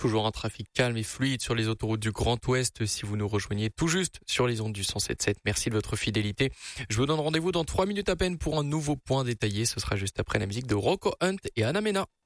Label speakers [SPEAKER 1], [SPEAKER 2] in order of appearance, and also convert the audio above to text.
[SPEAKER 1] Toujours un trafic calme et fluide sur les autoroutes du Grand Ouest si vous nous rejoignez tout juste sur les ondes du 107.7. Merci de votre fidélité. Je vous donne rendez-vous dans 3 minutes à peine pour un nouveau point détaillé. Ce sera juste après la musique de Rocco Hunt et Anna Mena.